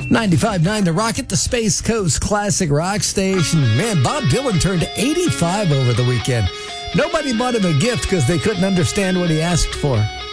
95.9 The Rocket, the Space Coast Classic Rock Station. Man, Bob Dylan turned 85 over the weekend. Nobody bought him a gift because they couldn't understand what he asked for.